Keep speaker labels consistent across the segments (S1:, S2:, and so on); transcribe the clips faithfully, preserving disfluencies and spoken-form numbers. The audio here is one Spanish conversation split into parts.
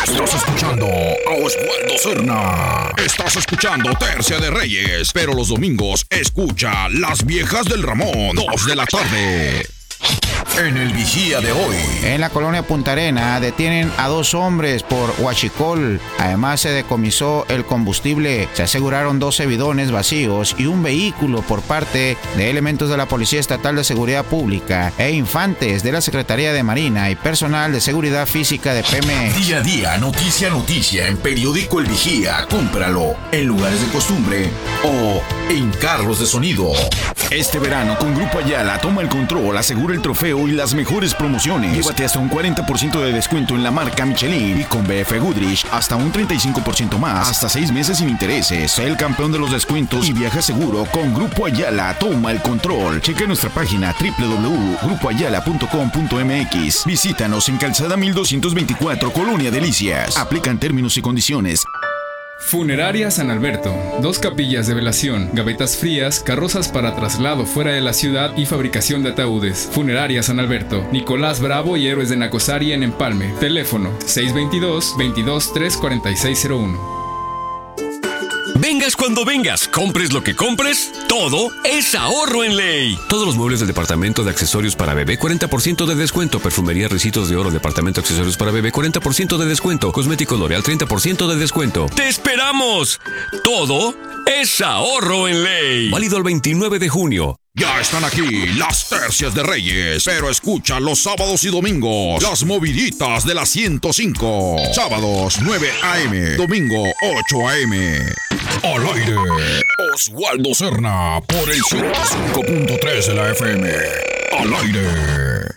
S1: Estás escuchando a Oswaldo Cerna. Estás escuchando Tercia de Reyes, pero los domingos escucha Las Viejas del Ramón, dos de la tarde. En el Vigía de hoy.
S2: En la colonia Punta Arena detienen a dos hombres por huachicol. Además se decomisó el combustible. Se aseguraron doce bidones vacíos y un vehículo por parte de elementos de la Policía Estatal de Seguridad Pública e infantes de la Secretaría de Marina y personal de Seguridad Física de Pemex.
S1: Día a día, noticia a noticia en Periódico El Vigía. Cómpralo en lugares de costumbre o en carros de sonido. Este verano con Grupo Ayala toma el control, asegura el trofeo y las mejores promociones. Llévate hasta un cuarenta por ciento de descuento en la marca Michelin y con B F Goodrich hasta un treinta y cinco por ciento más, hasta seis meses sin intereses. Sé el campeón de los descuentos y viaja seguro con Grupo Ayala. Toma el control. Checa nuestra página doble u doble u doble u punto grupo ayala punto com punto m x. Visítanos en Calzada mil doscientos veinticuatro, Colonia Delicias. Aplican términos y condiciones.
S3: Funeraria San Alberto. Dos capillas de velación, gavetas frías, carrozas para traslado fuera de la ciudad y fabricación de ataúdes. Funeraria San Alberto. Nicolás Bravo y Héroes de Nacosari en Empalme. Teléfono seis dos dos, veintidós, tres cuarenta y seis cero uno.
S4: Vengas cuando vengas, compres lo que compres, todo es ahorro en Ley. Todos los muebles del departamento de accesorios para bebé, cuarenta por ciento de descuento. Perfumería Ricitos de Oro, departamento de accesorios para bebé, cuarenta por ciento de descuento. Cosmético L'Oreal, treinta por ciento de descuento. ¡Te esperamos! Todo es ahorro en Ley. Válido el veintinueve de junio.
S1: Ya están aquí las Tercias de Reyes, pero escucha los sábados y domingos las moviditas de la ciento cinco. Sábados nueve a eme, domingo ocho a eme. Al aire, Oswaldo Cerna por el ciento cinco punto tres de la F M. Al aire.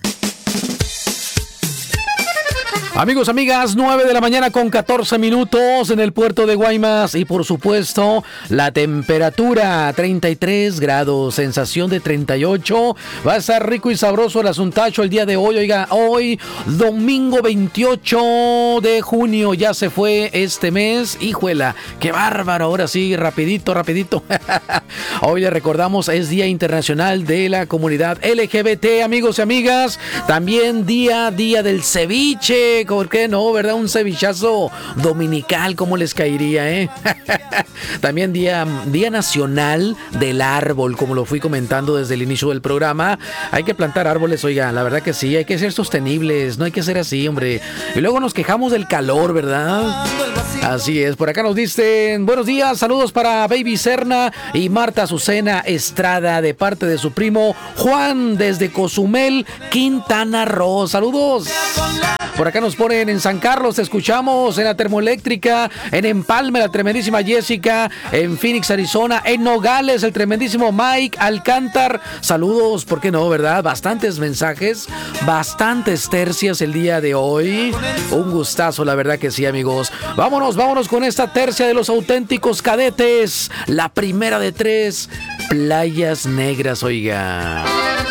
S5: Amigos, amigas, nueve de la mañana con catorce minutos en el puerto de Guaymas y por supuesto la temperatura treinta y tres grados, sensación de treinta y ocho. Va a estar rico y sabroso el asuntacho el día de hoy. Oiga, hoy domingo veintiocho de junio, ya se fue este mes. Hijuela, qué bárbaro, ahora sí, rapidito, rapidito. Hoy le recordamos, es Día Internacional de la Comunidad L G B T, amigos y amigas. También día, día del ceviche. ¿Por qué no, verdad? Un cevichazo dominical, ¿cómo les caería, eh? También día, día nacional del árbol, como lo fui comentando desde el inicio del programa. Hay que plantar árboles, oiga, la verdad que sí, hay que ser sostenibles, no hay que ser así, hombre. Y luego nos quejamos del calor, ¿verdad? Así es, por acá nos dicen, buenos días, saludos para Baby Cerna y Marta Azucena Estrada, de parte de su primo Juan, desde Cozumel, Quintana Roo. Saludos. Por acá nos ponen en San Carlos, te escuchamos, en la Termoeléctrica, en Empalme, la tremendísima Jessica, en Phoenix, Arizona, en Nogales, el tremendísimo Mike Alcántar. Saludos, ¿por qué no, verdad? Bastantes mensajes, bastantes tercias el día de hoy. Un gustazo, la verdad que sí, amigos. Vámonos, vámonos con esta tercia de los auténticos cadetes. La primera de tres, Playas Negras, oiga.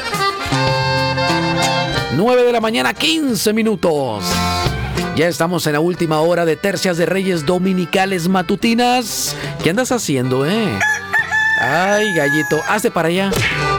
S5: nueve de la mañana, quince minutos. Ya estamos en la última hora de Tercias de Reyes Dominicales Matutinas. ¿Qué andas haciendo, eh? Ay, gallito, hazte para allá.